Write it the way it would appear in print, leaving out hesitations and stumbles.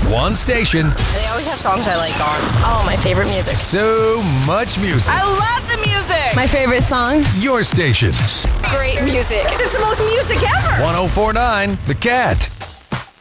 One station. They always have songs I like on. Oh, my favorite music. So much music. I love the music. My favorite song. Your station. Great music. It's the most music ever. 104.9 The Cat.